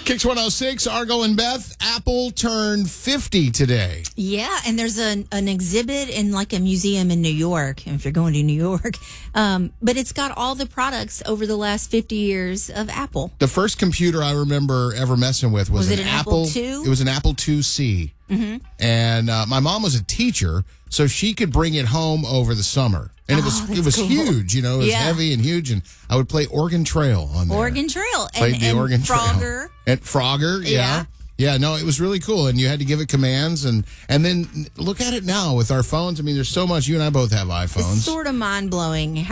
Kicks 106, Argo and Beth. Apple turned 50 today. Yeah, and there's an exhibit in like a museum in New York, if you're going to New York. But it's got all the products over the last 50 years of Apple. The first computer I remember ever messing with was it an Apple II? It was an Apple IIc. Mm-hmm. And my mom was a teacher, so she could bring it home over the summer. And it was cool. huge, you know, it was heavy and huge. And I would play Oregon Trail on there. Oregon Trail. Played the Oregon Frogger. Trail. And Frogger, yeah. Yeah, no, it was really cool. And you had to give it commands. And then look at it now with our phones. I mean, there's so much. You and I both have iPhones. It's sort of mind-blowing